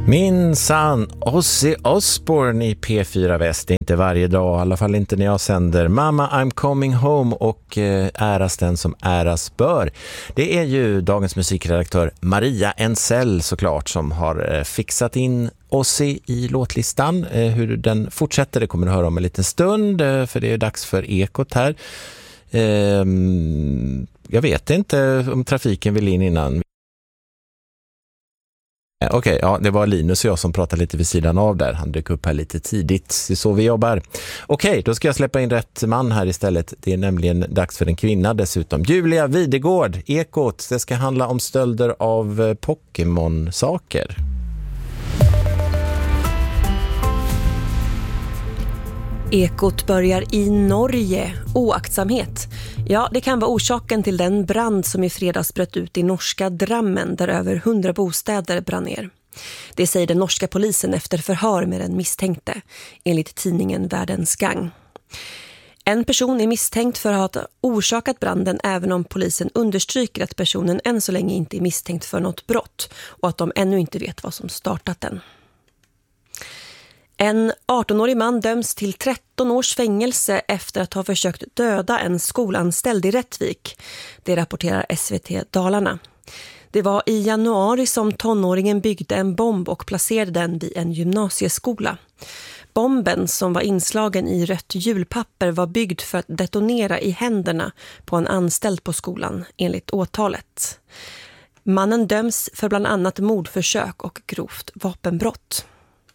Minsann, Ozzy Osbourne i P4 Väst. Det är inte varje dag, i alla fall inte när jag sänder Mama I'm Coming Home och äras den som äras bör. Det är ju dagens musikredaktör Maria Ensell såklart som har fixat in Ozzy i låtlistan. Hur den fortsätter det kommer du höra om en liten stund, för det är dags för Ekot här. Jag vet inte om trafiken vill in innan. Okej, ja, det var Linus och jag som pratade lite vid sidan av där. Han dök upp här lite tidigt. Det är så vi jobbar. Okej, då ska jag släppa in rätt man här istället. Det är nämligen dags för en kvinna dessutom. Julia Videgård, Ekot. Det ska handla om stölder av Pokémon-saker. Ekot börjar i Norge. Oaktsamhet. Ja, det kan vara orsaken till den brand som i fredags bröt ut i norska Drammen där över 100 bostäder brann ner. Det säger den norska polisen efter förhör med den misstänkte, enligt tidningen Världens Gang. En person är misstänkt för att ha orsakat branden även om polisen understryker att personen än så länge inte är misstänkt för något brott och att de ännu inte vet vad som startat den. En 18-årig man döms till 13 års fängelse efter att ha försökt döda en skolanställd i Rättvik. Det rapporterar SVT Dalarna. Det var i januari som tonåringen byggde en bomb och placerade den vid en gymnasieskola. Bomben som var inslagen i rött julpapper var byggd för att detonera i händerna på en anställd på skolan, enligt åtalet. Mannen döms för bland annat mordförsök och grovt vapenbrott.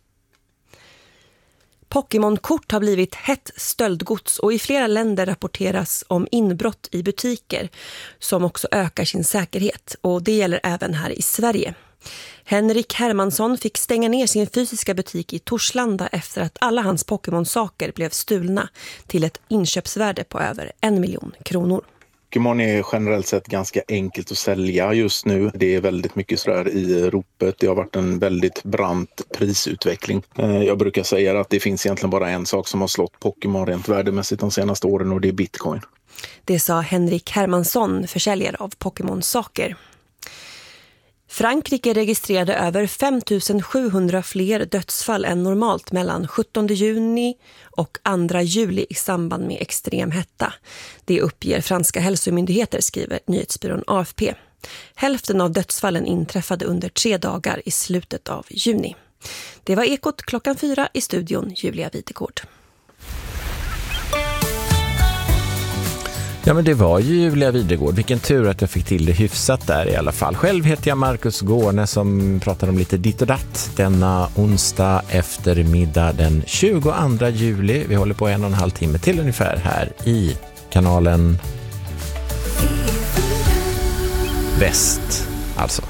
Pokémon-kort har blivit hett stöldgods och i flera länder rapporteras om inbrott i butiker som också ökar sin säkerhet, och det gäller även här i Sverige. Henrik Hermansson fick stänga ner sin fysiska butik i Torslanda efter att alla hans Pokémon-saker blev stulna till ett inköpsvärde på över 1 miljon kronor. Pokémon är generellt sett ganska enkelt att sälja just nu. Det är väldigt mycket sådär i ropet. Det har varit en väldigt brant prisutveckling. Jag brukar säga att det finns egentligen bara en sak som har slått Pokémon rent värdemässigt de senaste åren, och det är Bitcoin. Det sa Henrik Hermansson, försäljare av Pokémon-saker. Frankrike registrerade över 5 700 fler dödsfall än normalt mellan 17 juni och 2 juli i samband med extrem hetta. Det uppger franska hälsomyndigheter, skriver nyhetsbyrån AFP. Hälften av dödsfallen inträffade under 3 dagar i slutet av juni. Det var Ekot klockan 4 i studion, Julia Videgård. Ja, men det var ju Julia Videgård. Vilken tur att jag fick till det hyfsat där i alla fall. Själv heter jag Marcus Gårne som pratar om lite ditt och datt denna onsdag eftermiddag den 22 juli. Vi håller på 1,5 timme till ungefär här i kanalen Väst alltså.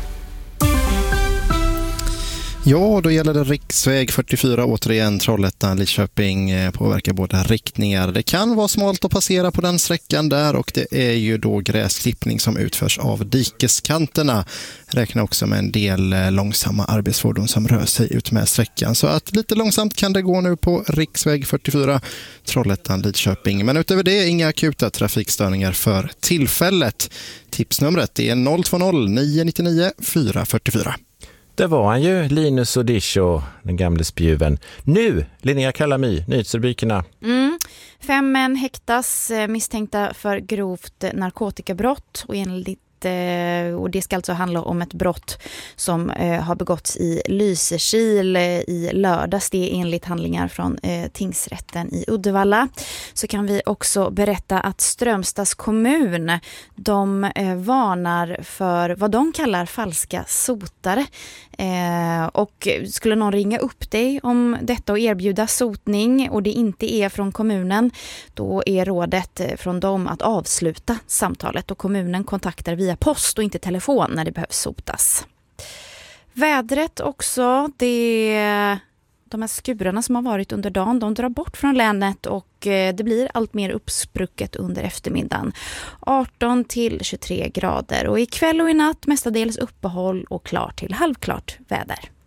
Ja, då gäller det riksväg 44 återigen, Trollhättan-Lidköping, påverkar båda riktningar. Det kan vara smalt att passera på den sträckan där, och det är ju då gräsklippning som utförs av dikeskanterna. Räknar också med en del långsamma arbetsfordon som rör sig ut med sträckan. Så att lite långsamt kan det gå nu på riksväg 44 Trollhättan-Lidköping. Men utöver det inga akuta trafikstörningar för tillfället. Tipsnumret är 020 999 444. Det var han ju, Linus Odisho, den gamla spjuven. Nu, Linnea Kalamy, nyhetsrubrikerna. 5 män häktas misstänkta för grovt narkotikabrott och det ska alltså handla om ett brott som har begåtts i Lysekil i lördags. Det är enligt handlingar från tingsrätten i Uddevalla. Så kan vi också berätta att Strömstads kommun, de varnar för vad de kallar falska sotare. Och skulle någon ringa upp dig om detta och erbjuda sotning och det inte är från kommunen, då är rådet från dem att avsluta samtalet, och kommunen kontaktar via post och inte telefon när det behövs sotas. Vädret också, de här skurarna som har varit under dagen, de drar bort från länet och det blir allt mer uppsprucket under eftermiddagen. 18 till 23 grader, och ikväll och i natt mestadels uppehåll och klart till halvklart väder.